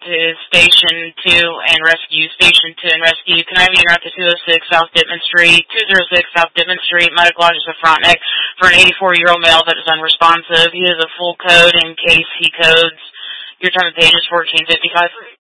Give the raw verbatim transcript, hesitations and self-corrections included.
to Station two and Rescue, Station two and Rescue. Can I be en route to two oh six South Dittman Street, two oh six South Dittman Street, Metaclogis of Frontenac, for an eighty-four-year-old male that is unresponsive. He has a full code in case he codes. Your time of page is fourteen fifty-five.